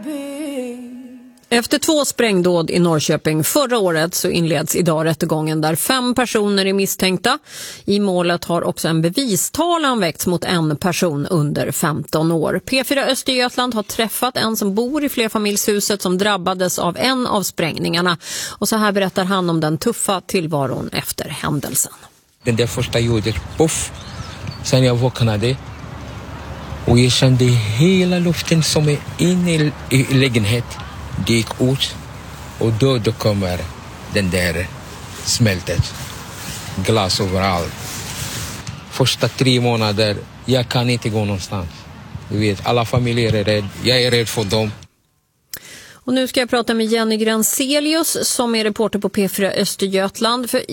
Efter 2 sprängdåd i Norrköping förra året så inleds idag rättegången där 5 personer är misstänkta. I målet har också en bevistalan väckts mot en person under 15 år. P4 Östergötland har träffat en som bor i flerfamiljshuset som drabbades av en av sprängningarna. Och så här berättar han om den tuffa tillvaron efter händelsen. Den där första gjorde puff, sen jag vaknade och jag kände hela luften som är inne i lägenhet. Det gick ut och då kommer den där smältet. Glas överallt. Första 3 månader, jag kan inte gå någonstans. Du vet, alla familjer är rädda. Jag är rädd för dem. Och nu ska jag prata med Jenny Granzelius som är reporter på P4 Östergötland. För